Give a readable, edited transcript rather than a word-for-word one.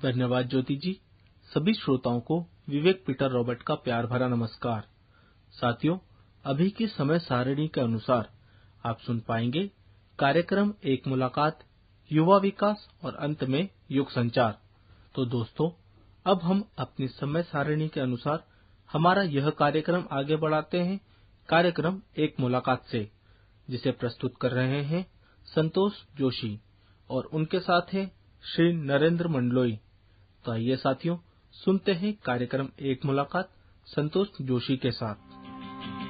धन्यवाद ज्योति जी। सभी श्रोताओं को विवेक पीटर रॉबर्ट का प्यार भरा नमस्कार। साथियों, अभी की समय सारिणी के अनुसार आप सुन पाएंगे कार्यक्रम एक मुलाकात, युवा विकास और अंत में युग संचार। तो दोस्तों, अब हम अपनी समय सारिणी के अनुसार हमारा यह कार्यक्रम आगे बढ़ाते हैं कार्यक्रम एक मुलाकात से, जिसे प्रस्तुत कर रहे हैं संतोष जोशी और उनके साथ हैं श्री नरेंद्र मंडलोई। तो आइए साथियों, सुनते हैं कार्यक्रम एक मुलाकात संतोष जोशी के साथ।